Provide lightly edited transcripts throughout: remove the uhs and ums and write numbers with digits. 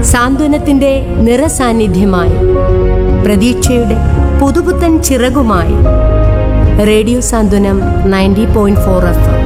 സാന്ത്വനത്തിന്റെ നിറസാന്നിധ്യമായി, പ്രതീക്ഷയുടെ പുതുപുത്തൻ ചിറകുമായി റേഡിയോ സാന്ത്വനം 90.4 FM.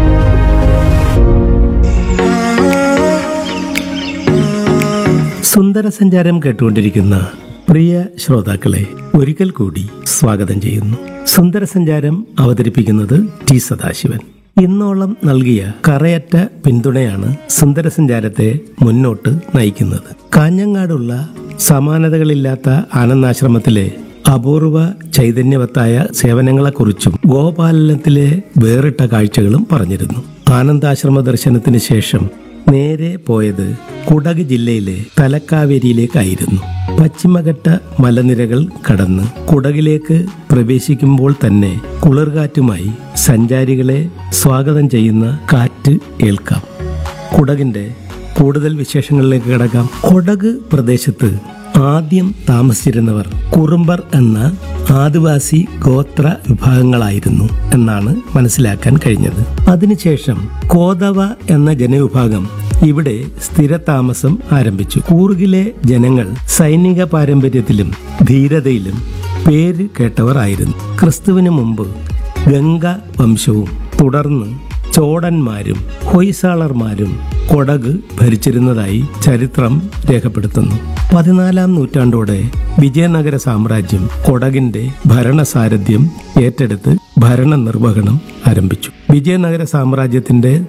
സുന്ദര സഞ്ചാരം കേട്ടുകൊണ്ടിരിക്കുന്ന പ്രിയ ശ്രോതാക്കളെ ഒരിക്കൽ കൂടി സ്വാഗതം ചെയ്യുന്നു. സുന്ദര സഞ്ചാരം അവതരിപ്പിക്കുന്നത് ടി സദാശിവൻ. ഇന്നോളം നൽകിയ കറയറ്റ പിന്തുണയാണ് സുന്ദര സഞ്ചാരത്തെ മുന്നോട്ട് നയിക്കുന്നത്. കാഞ്ഞങ്ങാടുള്ള സമാനതകളില്ലാത്ത ആനന്ദാശ്രമത്തിലെ അപൂർവ ചൈതന്യവത്തായ സേവനങ്ങളെക്കുറിച്ചും ഗോപാലനത്തിലെ വേറിട്ട കാഴ്ചകളും പറഞ്ഞിരുന്നു. ആനന്ദാശ്രമ ദർശനത്തിന് ശേഷം നേരെ പോയത് കുടക് ജില്ലയിലെ തലക്കാവേരിയിലേക്കായിരുന്നു. പശ്ചിമഘട്ട മലനിരകൾ കടന്ന് കുടകിലേക്ക് പ്രവേശിക്കുമ്പോൾ തന്നെ കുളിർകാറ്റുമായി സഞ്ചാരികളെ സ്വാഗതം ചെയ്യുന്ന കാറ്റ് ഏൽക്കാം. കുടകിന്റെ കൂടുതൽ വിശേഷങ്ങളിലേക്ക് കടക്കാം. കുടക് പ്രദേശത്ത് ആദ്യം താമസിച്ചിരുന്നവർ കുറുമ്പർ എന്ന ആദിവാസി ഗോത്ര വിഭാഗങ്ങളായിരുന്നു എന്നാണ് മനസ്സിലാക്കാൻ കഴിഞ്ഞത്. അതിനുശേഷം കോതവ എന്ന ജനവിഭാഗം ഇവിടെ സ്ഥിരതാമസം ആരംഭിച്ചു. കൂർഗിലെ ജനങ്ങൾ സൈനിക പാരമ്പര്യത്തിലും ധീരതയിലും പേര് കേട്ടവർ ആയിരുന്നു. ക്രിസ്തുവിന് മുമ്പ് ഗംഗ വംശവും തുടർന്ന് ചോടന്മാരും ഹൊയ്സാളർമാരും കൊടക് ഭരിച്ചിരുന്നതായി ചരിത്രം രേഖപ്പെടുത്തുന്നു. 14-ാം നൂറ്റാണ്ടോടെ വിജയനഗര സാമ്രാജ്യം കൊടകിന്റെ ഭരണസാരഥ്യം ഏറ്റെടുത്ത് ഭരണ നിർവഹണം ആരംഭിച്ചു. വിജയനഗര സാമ്രാജ്യത്തിന്റെ